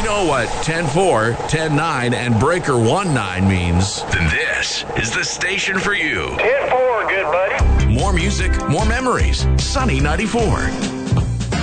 know what 10-4, 10-9, and breaker 1-9 means, then this is the station for you. 10-4, good buddy. More music, more memories. Sunny 94.